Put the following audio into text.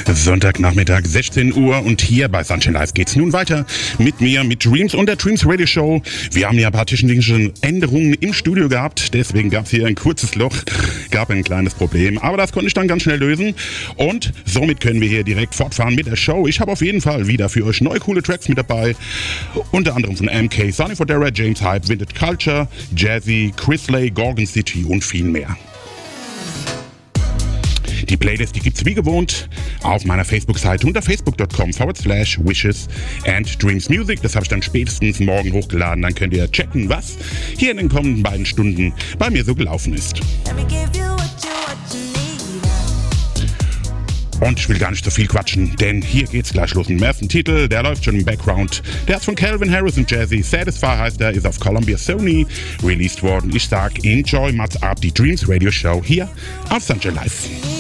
Sonntagnachmittag, 16 Uhr und hier bei Sunshine Live geht's nun weiter mit mir, mit Dreams und der Dreams Radio Show. Wir haben ja ein paar technische Änderungen im Studio gehabt, deswegen gab's hier ein kurzes Loch, gab ein kleines Problem, aber das konnte ich dann ganz schnell lösen und somit können wir hier direkt fortfahren mit der Show. Ich habe auf jeden Fall wieder für euch neue coole Tracks mit dabei, unter anderem von MK, Sonny Fodera, James Hype, Vintage Culture, Jazzy, Chris Lay, Gorgon City und viel mehr. Die Playlist, die gibt's wie gewohnt auf meiner Facebook-Seite unter facebook.com/wishes and dreams music. Das habe ich dann spätestens morgen hochgeladen. Dann könnt ihr checken, was hier in den kommenden beiden Stunden bei mir so gelaufen ist. Und ich will gar nicht so viel quatschen, denn hier geht's gleich los mit dem ersten Titel. Der läuft schon im Background. Der ist von Calvin Harris und Jazzy. Satisfy heißt er, ist auf Columbia Sony released worden. Ich sag, enjoy, Mats ab, die Dreams Radio Show hier auf Sunshine Live.